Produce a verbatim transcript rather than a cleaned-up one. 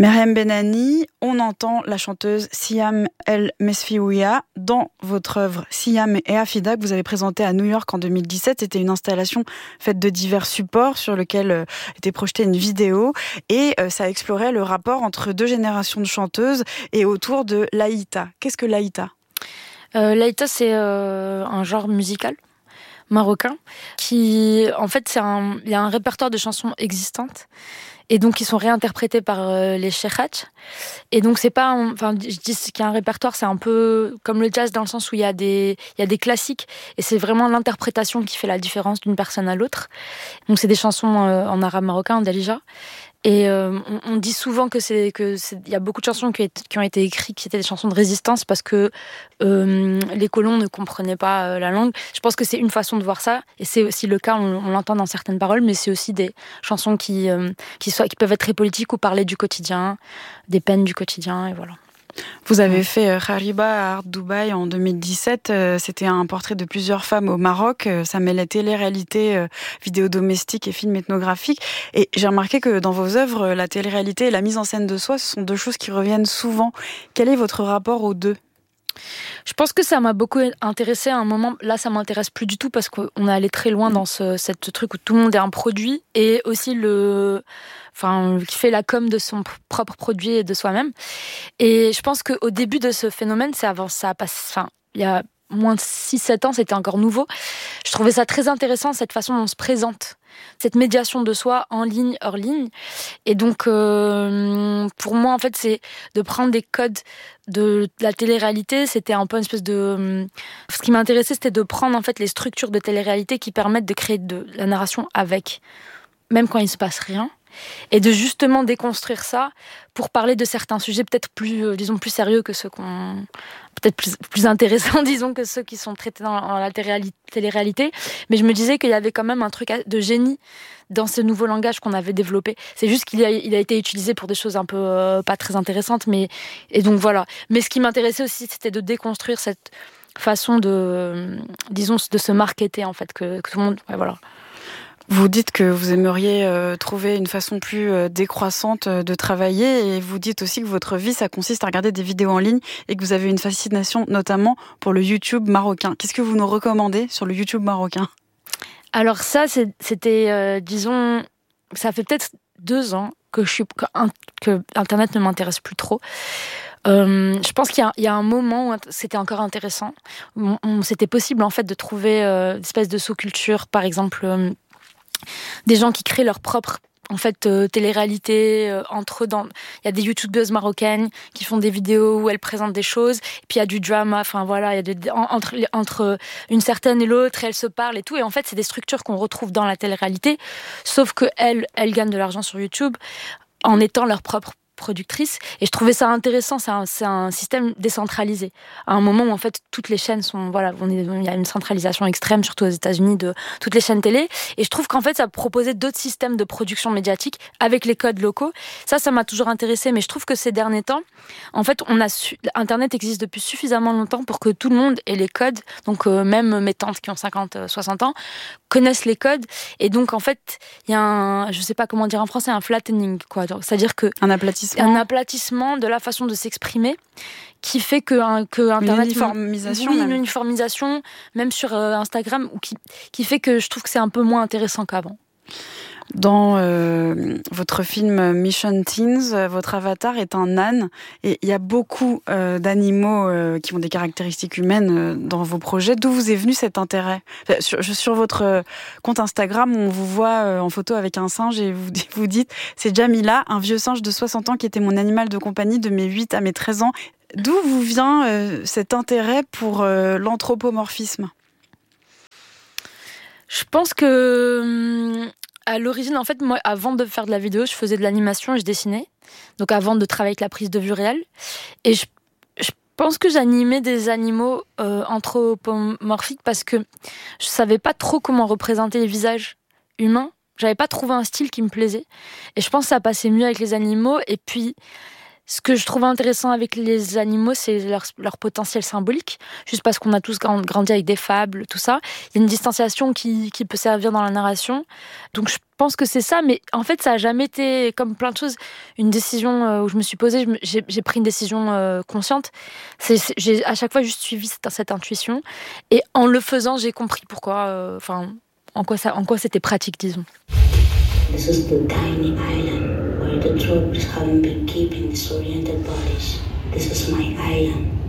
Meriem Benani, on entend la chanteuse Siam El Mesfioua dans votre œuvre Siam et Afida que vous avez présentée à New York en deux mille dix-sept. C'était une installation faite de divers supports sur lequel euh, était projetée une vidéo et euh, ça explorait le rapport entre deux générations de chanteuses et autour de l'Aïta. Qu'est-ce que l'Aïta ? euh, L'Aïta, c'est euh, un genre musical marocain qui, en fait, c'est un, il y a un répertoire de chansons existantes. Et donc, ils sont réinterprétés par euh, les cheikhats. Et donc, c'est pas... Enfin, je dis qu'il y a un répertoire, c'est un peu comme le jazz dans le sens où il y a des, il y a des classiques. Et c'est vraiment l'interprétation qui fait la différence d'une personne à l'autre. Donc, c'est des chansons euh, en arabe marocain, en dalija. Et euh, on, on dit souvent que c'est que c'est, y a beaucoup de chansons qui, qui ont été écrites qui étaient des chansons de résistance parce que euh, les colons ne comprenaient pas euh, la langue. Je pense que c'est une façon de voir ça et c'est aussi le cas. On, on l'entend dans certaines paroles, mais c'est aussi des chansons qui euh, qui soient qui peuvent être très politiques ou parler du quotidien, des peines du quotidien et voilà. Vous avez fait euh, Khariba à Art Dubaï en deux mille dix-sept. Euh, c'était un portrait de plusieurs femmes au Maroc. Euh, ça mêlait télé-réalité, euh, vidéo domestique et films ethnographiques. Et j'ai remarqué que dans vos œuvres, la télé-réalité et la mise en scène de soi, ce sont deux choses qui reviennent souvent. Quel est votre rapport aux deux ? Je pense que ça m'a beaucoup intéressée à un moment. Là, ça m'intéresse plus du tout parce qu'on est allé très loin dans ce cette truc où tout le monde est un produit et aussi le, enfin, qui fait la com de son propre produit et de soi-même. Et je pense qu'au début de ce phénomène, c'est avant ça passe. Enfin, il y a moins de six sept ans, c'était encore nouveau. Je trouvais ça très intéressant cette façon dont on se présente, cette médiation de soi en ligne, hors ligne. Et donc, euh, pour moi, en fait, c'est de prendre des codes de la télé-réalité. C'était un peu une espèce de... Ce qui m'intéressait, c'était de prendre en fait les structures de télé-réalité qui permettent de créer de la narration avec, même quand il ne se passe rien. Et de justement déconstruire ça pour parler de certains sujets peut-être plus, euh, disons, plus sérieux que ceux qu'on... peut-être plus, plus intéressants, disons, que ceux qui sont traités dans, dans la télé-réalité. Mais je me disais qu'il y avait quand même un truc de génie dans ce nouveau langage qu'on avait développé. C'est juste qu'il a, il a été utilisé pour des choses un peu euh, pas très intéressantes. Mais, et donc voilà. Mais ce qui m'intéressait aussi, c'était de déconstruire cette façon de, euh, disons, de se marketer, en fait, que, que tout le monde... Ouais, voilà. Vous dites que vous aimeriez euh, trouver une façon plus euh, décroissante euh, de travailler et vous dites aussi que votre vie, ça consiste à regarder des vidéos en ligne et que vous avez une fascination notamment pour le YouTube marocain. Qu'est-ce que vous nous recommandez sur le YouTube marocain ? Alors ça, c'est, c'était, euh, disons, ça fait peut-être deux ans que, je suis, que, que Internet ne m'intéresse plus trop. Euh, je pense qu'il y a, il y a un moment où c'était encore intéressant. On, on, c'était possible en fait de trouver euh, une espèce de sous-culture, par exemple... Euh, des gens qui créent leur propre en fait euh, télé-réalité euh, entre eux. Dans il y a des youtubeuses marocaines qui font des vidéos où elles présentent des choses et puis il y a du drama, enfin voilà, il y a des, en, entre entre une certaine et l'autre et elles se parlent et tout, et en fait c'est des structures qu'on retrouve dans la télé-réalité, sauf que elles elles gagnent de l'argent sur YouTube en étant leur propre productrice, et je trouvais ça intéressant. C'est un, c'est un système décentralisé à un moment où en fait toutes les chaînes sont, voilà, on est, il y a une centralisation extrême surtout aux États-Unis de toutes les chaînes télé, et je trouve qu'en fait ça proposait d'autres systèmes de production médiatique avec les codes locaux. Ça ça m'a toujours intéressé, mais je trouve que ces derniers temps en fait on a su, Internet existe depuis suffisamment longtemps pour que tout le monde ait les codes, donc euh, même mes tantes qui ont cinquante soixante ans connaissent les codes, et donc en fait il y a un, je sais pas comment dire en français, un flattening quoi, c'est-à-dire que un aplatissement un aplatissement de la façon de s'exprimer qui fait que, un, que Internet... Une uniformisation oui, même. une uniformisation, même sur euh, Instagram, ou qui, qui fait que je trouve que c'est un peu moins intéressant qu'avant. Dans euh, votre film Mission Teens, votre avatar est un âne et il y a beaucoup euh, d'animaux euh, qui ont des caractéristiques humaines euh, dans vos projets. D'où vous est venu cet intérêt ? Enfin, sur, sur votre compte Instagram, on vous voit euh, en photo avec un singe et vous, vous dites « C'est Jamila, un vieux singe de soixante ans qui était mon animal de compagnie de mes huit à mes treize ans ». D'où vous vient euh, cet intérêt pour euh, l'anthropomorphisme ? Je pense que... À l'origine, en fait, moi, avant de faire de la vidéo, je faisais de l'animation et je dessinais. Donc, avant de travailler avec la prise de vue réelle. Et je, je pense que j'animais des animaux euh, anthropomorphiques parce que je savais pas trop comment représenter les visages humains. J'avais pas trouvé un style qui me plaisait. Et je pense que ça passait mieux avec les animaux. Et puis, Ce que je trouve intéressant avec les animaux, c'est leur, leur potentiel symbolique. Juste parce qu'on a tous grandi avec des fables, tout ça. Il y a une distanciation qui, qui peut servir dans la narration. Donc je pense que c'est ça, mais en fait, ça n'a jamais été, comme plein de choses, une décision où je me suis posée, je me, j'ai, j'ai pris une décision euh, consciente. C'est, c'est, j'ai à chaque fois juste suivi cette, cette intuition. Et en le faisant, j'ai compris pourquoi, enfin, euh, en quoi ça, en quoi c'était pratique, disons. This is the tiny island where the troops haven't been keeping disoriented bodies. This is my island.